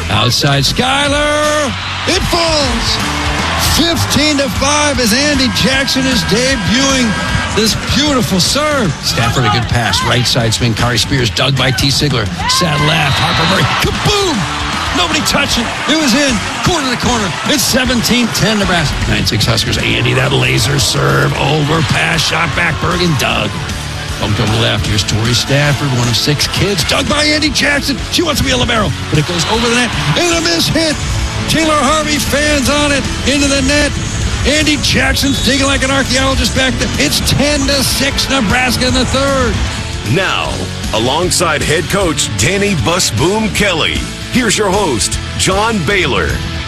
Outside Skyler. It falls. 15-5 as Andy Jackson is debuting this beautiful serve. Stafford a good pass. Right side spin. Kari Spears dug by T. Sigler. Sad left. Harper Murray. Kaboom! Nobody touched it. It was in. Corner to corner. It's 17-10 Nebraska. 9-6 Huskers. Andy, that laser serve. Over. Pass. Shot back. Bergen. Dug. Bumped over the left. Here's Tori Stafford, one of 6 kids. Dug by Andy Jackson. She wants to be a libero, but it goes over the net. And a miss hit. Taylor Harvey fans on it. Into the net. Andy Jackson's digging like an archaeologist back there. It's 10-6 Nebraska in the third. Now, alongside head coach Danny Bus Boom Kelly, here's your host, John Baylor.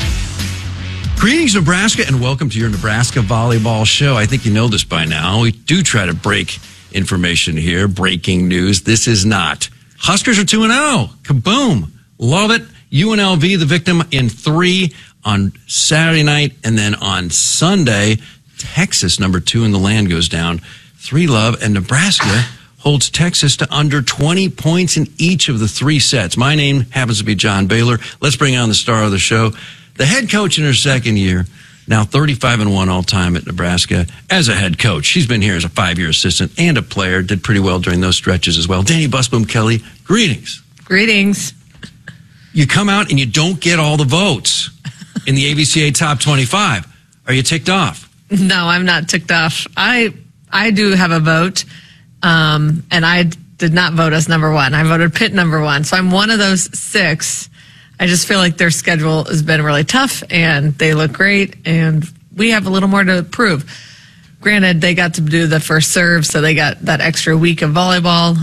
Greetings, Nebraska, and welcome to your Nebraska Volleyball Show. I think you know this by now. We do try to break information here, breaking news. This is not. Huskers are 2-0. Kaboom. Love it. UNLV, the victim in 3 on Saturday night, and then on Sunday, Texas, number 2 in the land, goes down 3-love, and Nebraska holds Texas to under 20 points in each of the 3 sets. My name happens to be John Baylor. Let's bring on the star of the show, the head coach in her second year, now 35-1 all-time at Nebraska as a head coach. She's been here as a 5-year assistant and a player, did pretty well during those stretches as well. Danny Busboom Kelly, greetings. Greetings. You come out and you don't get all the votes in the AVCA Top 25. Are you ticked off? No, I'm not ticked off. I do have a vote, and I did not vote as number 1. I voted Pitt number 1, so I'm one of those 6. I just feel like their schedule has been really tough, and they look great, and we have a little more to prove. Granted, they got to do the first serve, so they got that extra week of volleyball,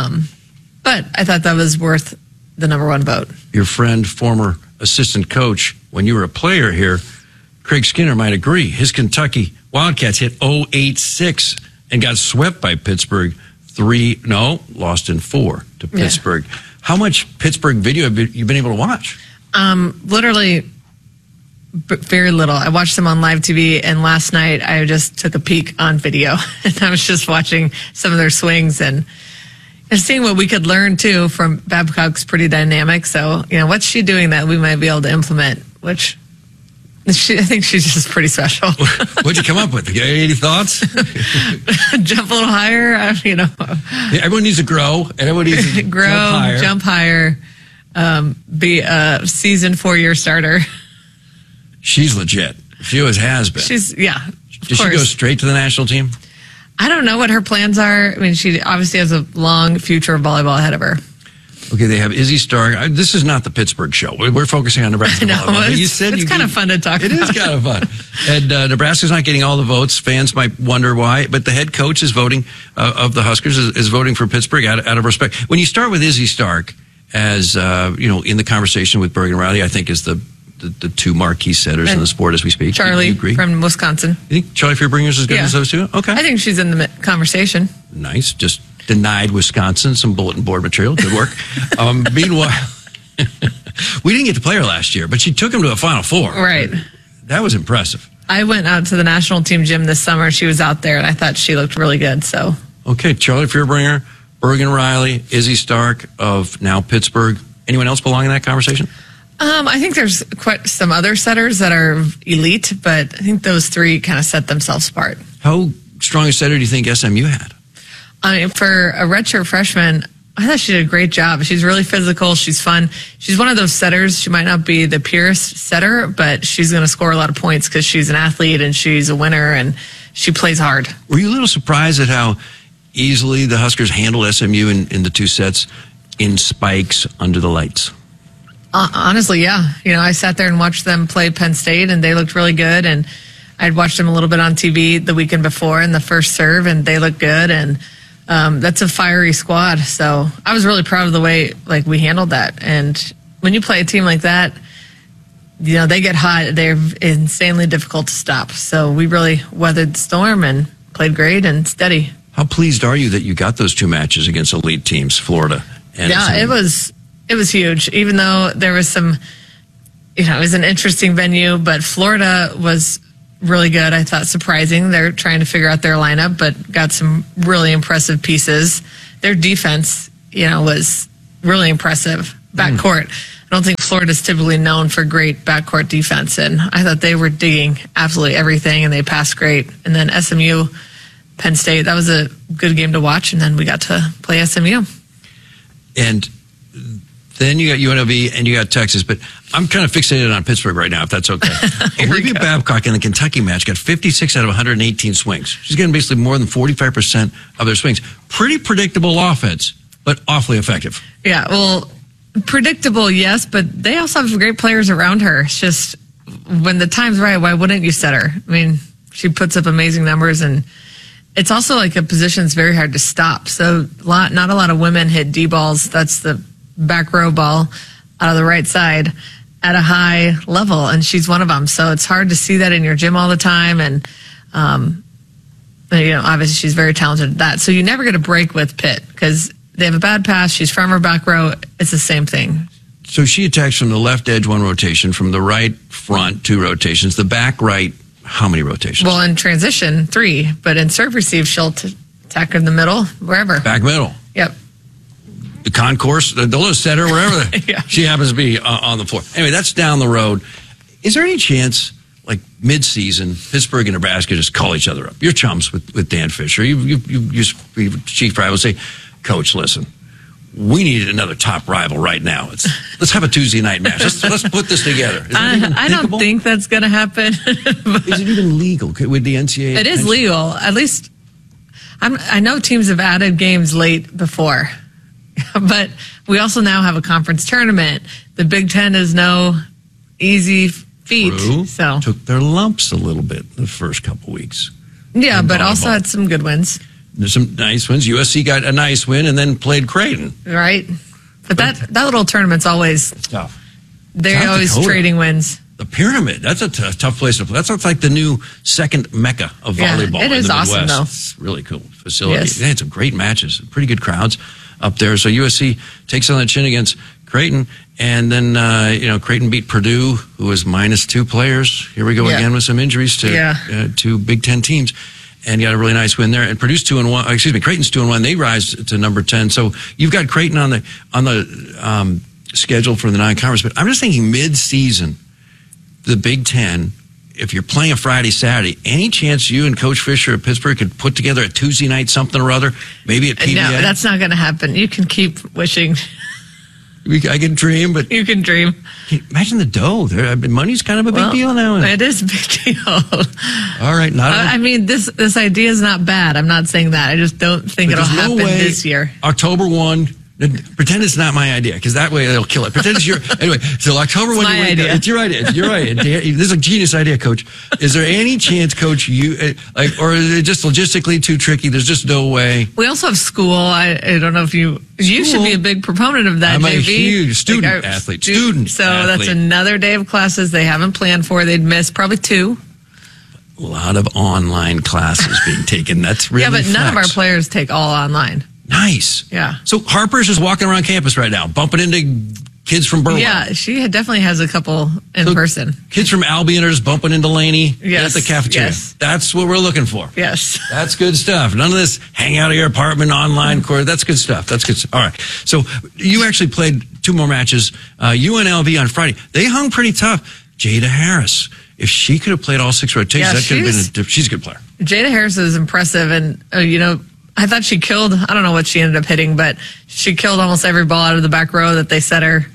but I thought that was worth the number 1 vote. Your friend, former assistant coach, when you were a player here, Craig Skinner might agree. His Kentucky Wildcats hit 0-8-6 and got swept by Pittsburgh. Lost in 4 to Pittsburgh. Yeah. How much Pittsburgh video have you been able to watch? Literally very little. I watched them on live TV, and last night I just took a peek on video, and I was just watching some of their swings and seeing what we could learn, too, from Babcock's pretty dynamic. So, what's she doing that we might be able to implement, which I think she's just pretty special. What'd you come up with? Any thoughts? Jump a little higher, Yeah, everyone needs to grow. Everyone needs to grow, jump higher, be a seasoned 4-year starter. She's legit. She always has been. Does she go straight to the national team? I don't know what her plans are. I mean, she obviously has a long future of volleyball ahead of her. Okay, they have Izzy Stark. This is not the Pittsburgh show. We're focusing on Nebraska volleyball. It's kind of fun to talk about. It is kind of fun. And Nebraska's not getting all the votes. Fans might wonder why, but the head coach is voting, of the Huskers, is voting for Pittsburgh out of respect. When you start with Izzy Stark as, in the conversation with Bergen Riley, I think is the 2 marquee setters in the sport as we speak. Charlie you agree? From Wisconsin. You think Charlie Fearbringer's as good as those 2? Okay. I think she's in the conversation. Nice. Just denied Wisconsin some bulletin board material. Good work. Meanwhile, we didn't get to play her last year, but she took him to a Final Four. Right. That was impressive. I went out to the national team gym this summer. She was out there, and I thought she looked really good. So. Okay, Charlie Fearbringer, Bergen Riley, Izzy Stark of now Pittsburgh. Anyone else belong in that conversation? I think there's quite some other setters that are elite, but I think those 3 kind of set themselves apart. How strong a setter do you think SMU had? For a redshirt freshman, I thought she did a great job. She's really physical. She's fun. She's one of those setters. She might not be the purest setter, but she's going to score a lot of points because she's an athlete and she's a winner and she plays hard. Were you a little surprised at how easily the Huskers handled SMU in the 2 sets in spikes under the lights? Honestly, yeah. I sat there and watched them play Penn State, and they looked really good. And I'd watched them a little bit on TV the weekend before in the first serve, and they looked good. And that's a fiery squad. So I was really proud of the way we handled that. And when you play a team like that, they get hot. They're insanely difficult to stop. So we really weathered the storm and played great and steady. How pleased are you that you got those 2 matches against elite teams, Florida and SMU? It was huge, even though there was some, it was an interesting venue, but Florida was really good. I thought surprising. They're trying to figure out their lineup, but got some really impressive pieces. Their defense, was really impressive. Backcourt. I don't think Florida's typically known for great backcourt defense, and I thought they were digging absolutely everything, and they passed great. And then SMU, Penn State, that was a good game to watch, and then we got to play SMU. And then you got UNLV and you got Texas, but I'm kind of fixated on Pittsburgh right now, if that's okay. Olivia Babcock in the Kentucky match got 56 out of 118 swings. She's getting basically more than 45% of their swings. Pretty predictable offense, but awfully effective. Yeah, well, predictable, yes, but they also have great players around her. It's just when the time's right, why wouldn't you set her? I mean, she puts up amazing numbers, and it's also like a position that's very hard to stop. So not a lot of women hit D balls. That's the back row ball out of the right side at a high level, and she's one of them. So it's hard to see that in your gym all the time, and obviously she's very talented at that. So you never get a break with Pitt because they have a bad pass. She's from her back row. It's the same thing. So she attacks from the left edge, 1 rotation, from the right front, 2 rotations, the back right, how many rotations? Well, in transition, 3, but in serve receive, she'll attack in the middle, wherever. Back middle. Yep. The concourse, they'll just set her wherever yeah. she happens to be on the floor. Anyway, that's down the road. Is there any chance, like mid-season, Pittsburgh and Nebraska just call each other up? You're chums with Dan Fisher. You chief rival, say, Coach, listen, we need another top rival right now. Let's have a Tuesday night match. Let's put this together. I don't think that's going to happen. Is it even legal with the NCAA? It is legal. At least I know teams have added games late before. But we also now have a conference tournament. The Big Ten is no easy feat. True. So took their lumps a little bit the first couple weeks. Yeah, but also had some good wins. There's some nice wins. USC got a nice win and then played Creighton. Right. But that little tournament's always tough. They're always trading wins. The Pyramid, that's a tough place to play. That's like the new second mecca of volleyball. It is in the awesome, Midwest. though. It's really cool facility. Yes. They had some great matches, pretty good crowds up there. So USC takes on the chin against Creighton, and then Creighton beat Purdue, who was minus 2 players. Here we go again with some injuries to Big Ten teams, and you got a really nice win there. And Purdue's 2-1. Excuse me, Creighton's 2-1. They rise to number 10. So you've got Creighton on the schedule for the non-conference. But I'm just thinking mid-season, the Big Ten. If you're playing a Friday, Saturday, any chance you and Coach Fisher at Pittsburgh could put together a Tuesday night something or other? Maybe at PBA? No, that's not going to happen. You can keep wishing. I can dream, but... You can dream. Imagine the dough. Money's kind of a big deal now. It is a big deal. All right. I mean, this idea is not bad. I'm not saying that. I just don't think it'll happen this year. October 1... Pretend it's not my idea, because that way it'll kill it. Pretend it's your... Anyway, so October 1... It's your idea. You're right. This is a genius idea, Coach. Is there any chance, Coach, or is it just logistically too tricky? There's just no way. We also have school. I don't know if you should be a big proponent of that, I'm JV. a huge student athlete. So that's another day of classes they haven't planned for. They'd miss probably 2. A lot of online classes being taken. That's really but none of our players take all online. Nice. Yeah. So Harper's just walking around campus right now, bumping into kids from Berlin. Yeah, she definitely has a couple in person. Kids from Albion are just bumping into Laney at the cafeteria. Yes. That's what we're looking for. Yes. That's good stuff. None of this hang out of your apartment online court. That's good stuff. All right. So you actually played 2 more matches. UNLV on Friday. They hung pretty tough. Jada Harris. If she could have played all 6 rotations, that could have been she's a good player. Jada Harris is impressive, and I thought she killed, I don't know what she ended up hitting, but she killed almost every ball out of the back row that they set her.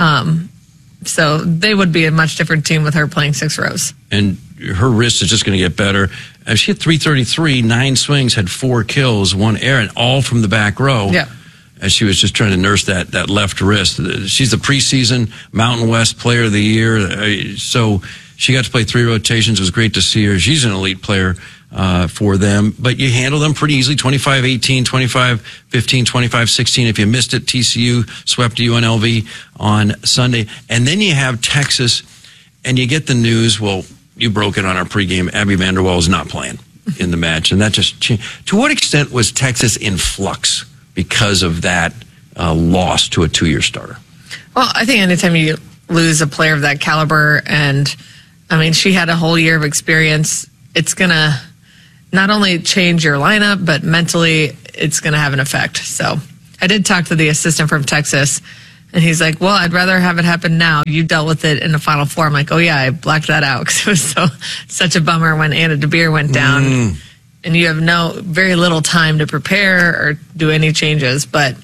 So they would be a much different team with her playing 6 rows. And her wrist is just going to get better. She hit 333, 9 swings, had 4 kills, 1 error, and all from the back row. Yeah. As she was just trying to nurse that left wrist. She's the preseason Mountain West Player of the Year. So she got to play 3 rotations. It was great to see her. She's an elite player for them, but you handle them pretty easily. 25-18, 25-15, 25-16. If you missed it, TCU swept UNLV on Sunday. And then you have Texas, and you get the news, well, you broke it on our pregame, Abby Vanderwall is not playing in the match, and that just changed. To what extent was Texas in flux because of that loss to a 2-year starter? Well, I think anytime you lose a player of that caliber, and, I mean, she had a whole year of experience, it's going to not only change your lineup, but mentally it's going to have an effect. So I did talk to the assistant from Texas, And he's like, well, I'd rather have it happen now. You dealt with it in the Final Four. I'm like, oh, yeah, I blacked that out because it was such a bummer when Anna DeBeer went down. And you have very little time to prepare or do any changes. But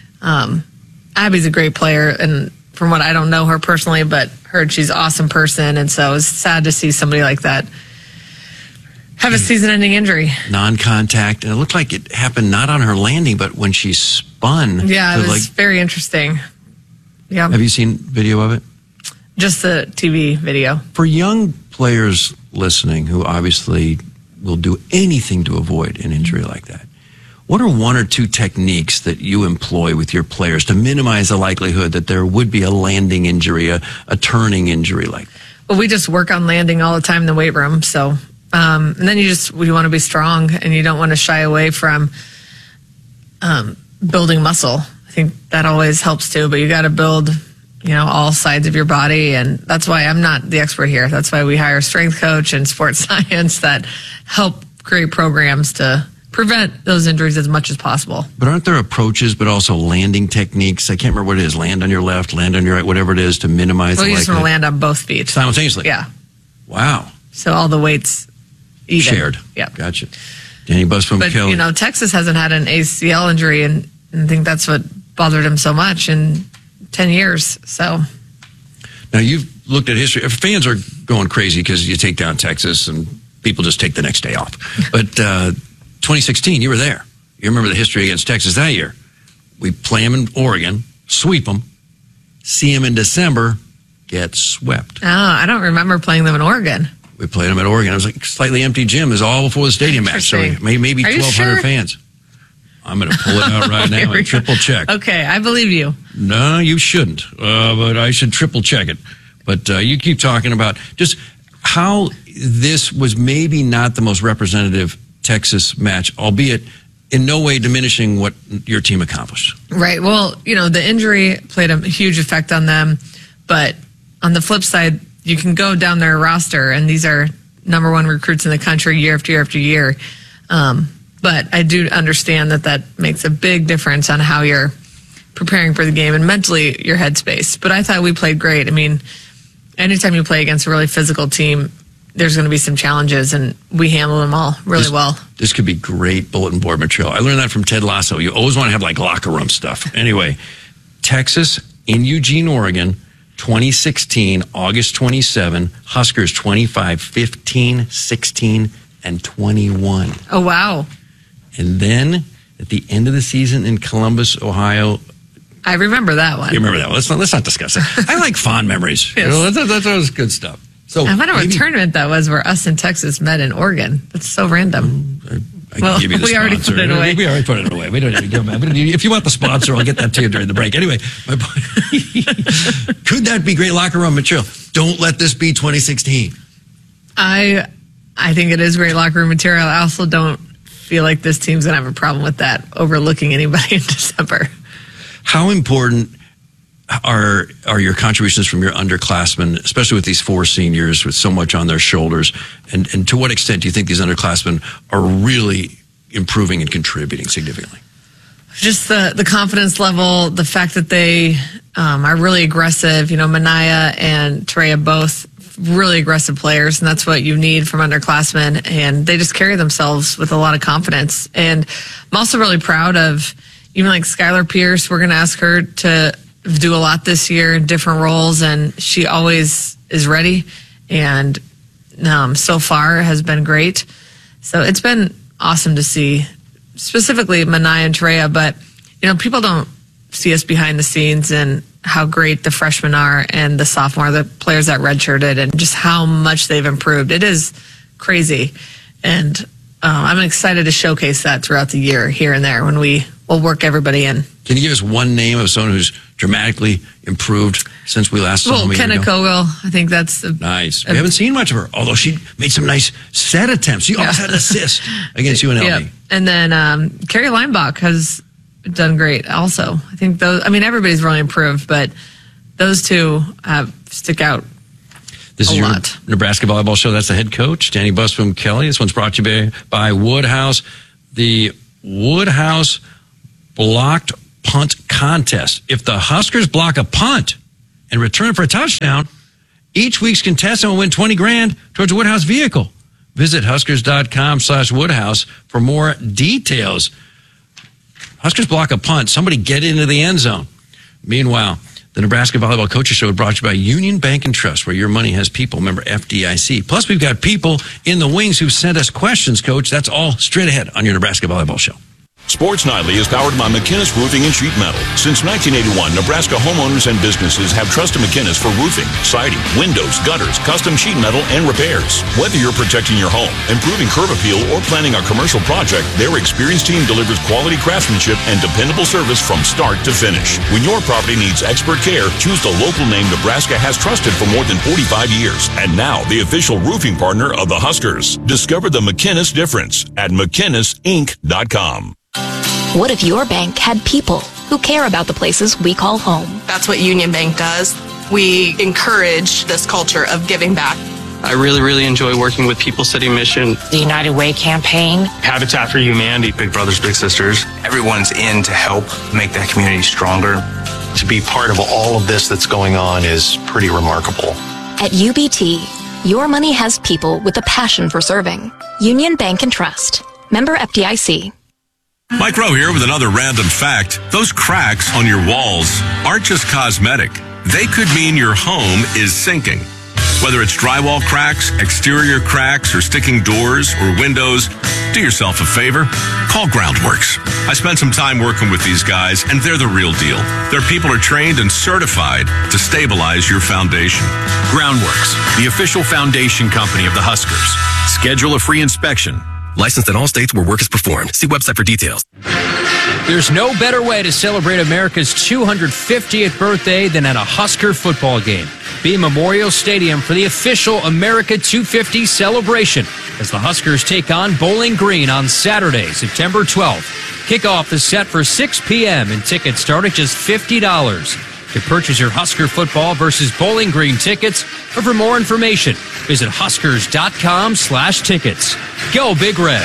Abby's a great player. And from what I don't know her personally, but heard she's an awesome person. And so it's sad to see somebody like that have a season-ending injury. Non-contact. And it looked like it happened not on her landing, but when she spun. Yeah, it was very interesting. Yeah. Have you seen video of it? Just the TV video. For young players listening who obviously will do anything to avoid an injury like that, what are one or two techniques that you employ with your players to minimize the likelihood that there would be a landing injury, a turning injury like that? Well, we just work on landing all the time in the weight room. So, and then you want to be strong and you don't want to shy away from building muscle. I think that always helps too, but you got to build, all sides of your body. And that's why I'm not the expert here. That's why we hire a strength coach and sports science that help create programs to prevent those injuries as much as possible. But aren't there approaches, but also landing techniques? I can't remember what it is. Land on your left, land on your right, whatever it is to minimize the likelihood. You just want to land on both feet. Simultaneously? Yeah. Wow. So all the weights even. Shared. Yeah. Gotcha. Danny Busboom-Kelly. But, Texas hasn't had an ACL injury, and I think that's what bothered him so much in 10 years. So now you've looked at history. Fans are going crazy because you take down Texas and people just take the next day off. But 2016, you were there. You remember the history against Texas that year. We play them in Oregon, sweep them, see them in December, get swept. Oh, I don't remember playing them in Oregon. We played them at Oregon. It was like a slightly empty gym. It was all before the stadium match. So maybe 1,200 fans. I'm going to pull it out right now and triple check. Okay, I believe you. No, you shouldn't. But I should triple check it. But you keep talking about just how this was maybe not the most representative Texas match, albeit in no way diminishing what your team accomplished. Right. Well, the injury played a huge effect on them. But on the flip side, you can go down their roster, and these are number one recruits in the country year after year after year. But I do understand that makes a big difference on how you're preparing for the game and mentally your headspace. But I thought we played great. I mean, anytime you play against a really physical team, there's going to be some challenges, and we handle them all really well. This could be great bulletin board material. I learned that from Ted Lasso. You always want to have locker room stuff. Anyway, Texas in Eugene, Oregon, 2016, August 27, Huskers 25, 15, 16, and 21. Oh, wow. And then at the end of the season in Columbus, Ohio. I remember that one. You remember that one. Let's not discuss it. I like fond memories. Yes. That was good stuff. So I wonder what tournament that was where us and Texas met in Oregon. That's so random. I can give you the sponsor. Already put it away. We already put it away. We don't need to give them. If you want the sponsor, I'll get that to you during the break. Anyway, my point, could that be great locker room material? Don't let this be 2016. I think it is great locker room material. I also don't feel like this team's going to have a problem with that, overlooking anybody in December. How important are your contributions from your underclassmen, especially with these four seniors with so much on their shoulders? And to what extent do you think these underclassmen are really improving and contributing significantly? Just the confidence level, the fact that they are really aggressive. Manaya and Terea both really aggressive players, and that's what you need from underclassmen. And they just carry themselves with a lot of confidence. And I'm also really proud of even Skylar Pierce. We're going to ask her to do a lot this year in different roles, and she always is ready. And so far has been great. So it's been awesome to see, specifically Manaya and Terea. But people don't see us behind the scenes and how great the freshmen are and the sophomore, the players that redshirted, and just how much they've improved. It is crazy. And I'm excited to showcase that throughout the year here and there when we'll work everybody in. Can you give us one name of someone who's dramatically improved since we last saw him? Kenna Kogel. I think that's nice. We haven't seen much of her, although she made some nice set attempts. She almost had an assist against UNLV. Yeah. And then Carrie Leinbach has done great also. I think everybody's really improved, but those two stick out. This is your Nebraska Volleyball Show. That's the head coach, Danny Busboom-Kelly. This one's brought to you by Woodhouse. The Woodhouse blocked punt contest. If the Huskers block a punt and return for a touchdown, each week's contestant will win $20,000 towards a Woodhouse vehicle. Visit Huskers.com/Woodhouse for more details. Huskers block a punt. Somebody get into the end zone. Meanwhile, the Nebraska Volleyball Coaches Show is brought to you by Union Bank and Trust, where your money has people. Remember, FDIC. Plus, we've got people in the wings who sent us questions, Coach. That's all straight ahead on your Nebraska Volleyball Show. Sports Nightly is powered by McInnes Roofing and Sheet Metal. Since 1981, Nebraska homeowners and businesses have trusted McInnes for roofing, siding, windows, gutters, custom sheet metal, and repairs. Whether you're protecting your home, improving curb appeal, or planning a commercial project, their experienced team delivers quality craftsmanship and dependable service from start to finish. When your property needs expert care, choose the local name Nebraska has trusted for more than 45 years. And now, the official roofing partner of the Huskers. Discover the McInnes difference at McInnesInc.com. What if your bank had people who care about the places we call home? That's what Union Bank does. We encourage this culture of giving back. I really enjoy working with People City Mission. The United Way campaign. Habitat for Humanity. Big Brothers Big Sisters. Everyone's in to help make that community stronger. To be part of all of this that's going on is pretty remarkable. At UBT, your money has people with a passion for serving. Union Bank and Trust. Member FDIC. Mike Rowe here with another random fact. Those cracks on your walls aren't just cosmetic. They could mean your home is sinking. Whether it's drywall cracks, exterior cracks, or sticking doors or windows, do yourself a favor. Call Groundworks. I spent some time working with these guys, and they're the real deal. Their people are trained and certified to stabilize your foundation. Groundworks, the official foundation company of the Huskers. Schedule a free inspection. Licensed in all states where work is performed. See website for details. There's no better way to celebrate America's 250th birthday than at a Husker football game. Be in Memorial Stadium for the official America 250 celebration as the Huskers take on Bowling Green on Saturday, September 12th. Kickoff is set for 6 p.m. and tickets start at just $50. To purchase your Husker football versus Bowling Green tickets, or for more information, visit Huskers.com/tickets. Go Big Red.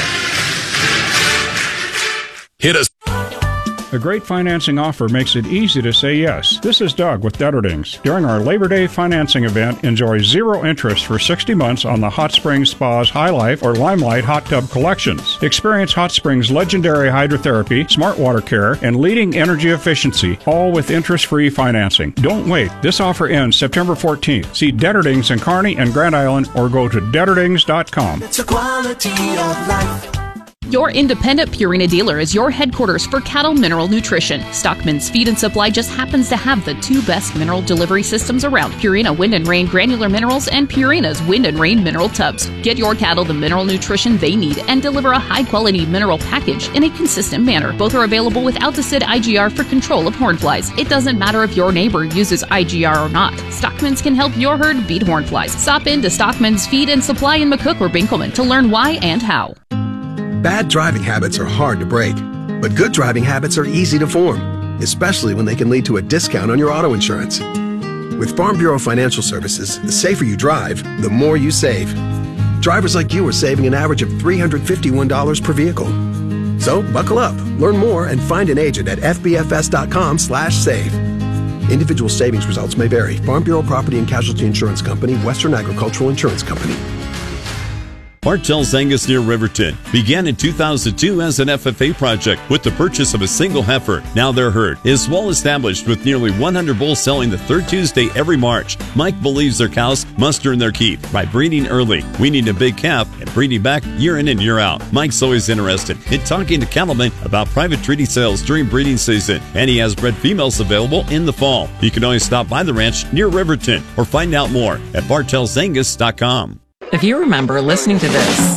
Hit us. A great financing offer makes it easy to say yes. This is Doug with Detterdings. During our Labor Day financing event, enjoy 0 interest for 60 months on the Hot Springs Spa's High Life or Limelight hot tub collections. Experience Hot Springs' legendary hydrotherapy, smart water care, and leading energy efficiency, all with interest-free financing. Don't wait. This offer ends September 14th. See Detterdings in Kearney and Grand Island or go to Detterdings.com. It's a quality of life. Your independent Purina dealer is your headquarters for cattle mineral nutrition. Stockman's Feed and Supply just happens to have the 2 best mineral delivery systems around: Purina Wind and Rain granular minerals and Purina's Wind and Rain mineral tubs. Get your cattle the mineral nutrition they need and deliver a high-quality mineral package in a consistent manner. Both are available with Alticid IGR for control of hornflies. It doesn't matter if your neighbor uses IGR or not. Stockman's can help your herd beat hornflies. Stop in to Stockman's Feed and Supply in McCook or Binkelman to learn why and how. Bad driving habits are hard to break, but good driving habits are easy to form, especially when they can lead to a discount on your auto insurance. With Farm Bureau Financial Services, the safer you drive, the more you save. Drivers like you are saving an average of $351 per vehicle. So buckle up, learn more, and find an agent at fbfs.com/save. Individual savings results may vary. Farm Bureau Property and Casualty Insurance Company, Western Agricultural Insurance Company. Bartell's Angus near Riverton began in 2002 as an FFA project with the purchase of a single heifer. Now their herd is well established with nearly 100 bulls selling the 3rd Tuesday every March. Mike believes their cows must earn their keep by breeding early, weaning a big calf, and breeding back year in and year out. Mike's always interested in talking to cattlemen about private treaty sales during breeding season, and he has bred females available in the fall. You can always stop by the ranch near Riverton or find out more at bartelsangus.com. If you remember listening to this,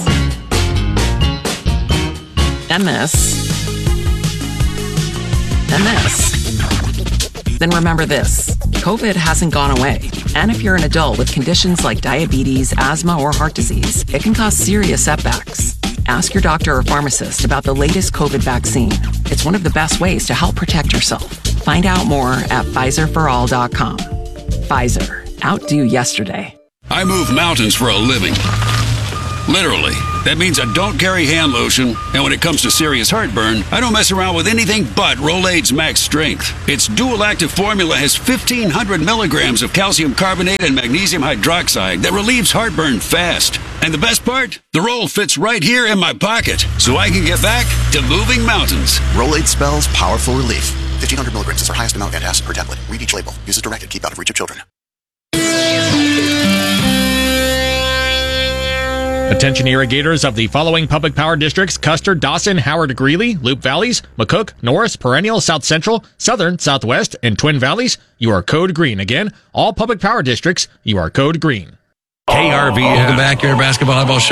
and this, then remember this. COVID hasn't gone away. And if you're an adult with conditions like diabetes, asthma, or heart disease, it can cause serious setbacks. Ask your doctor or pharmacist about the latest COVID vaccine. It's one of the best ways to help protect yourself. Find out more at PfizerForAll.com. Pfizer. Outdo yesterday. I move mountains for a living. Literally. That means I don't carry hand lotion, and when it comes to serious heartburn, I don't mess around with anything but Rolaids Max Strength. Its dual-active formula has 1,500 milligrams of calcium carbonate and magnesium hydroxide that relieves heartburn fast. And the best part? The roll fits right here in my pocket, so I can get back to moving mountains. Rolaids spells powerful relief. 1,500 milligrams is our highest amount of antacid per tablet. Read each label. Use as directed. Keep out of reach of children. Attention irrigators of the following public power districts: Custer, Dawson, Howard, Greeley, Loop Valleys, McCook, Norris, Perennial, South Central, Southern, Southwest, and Twin Valleys. You are code green. Again, all public power districts, you are code green. KRVN. Welcome back. Your Nebraska Volleyball Show.